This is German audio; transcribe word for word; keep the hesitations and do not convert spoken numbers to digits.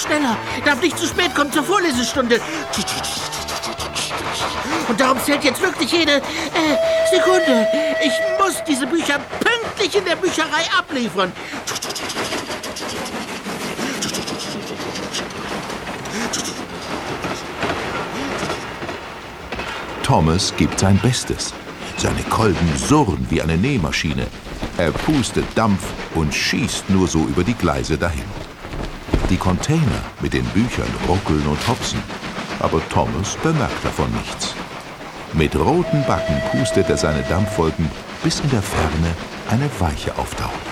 schneller. Darf nicht zu spät kommen zur Vorlesestunde. Und darum zählt jetzt wirklich jede äh, Sekunde. Ich muss diese Bücher pünktlich in der Bücherei abliefern. Thomas gibt sein Bestes. Seine Kolben surren wie eine Nähmaschine. Er pustet Dampf und schießt nur so über die Gleise dahin. Die Container mit den Büchern ruckeln und hopsen, aber Thomas bemerkt davon nichts. Mit roten Backen pustet er seine Dampfwolken, bis in der Ferne eine Weiche auftaucht.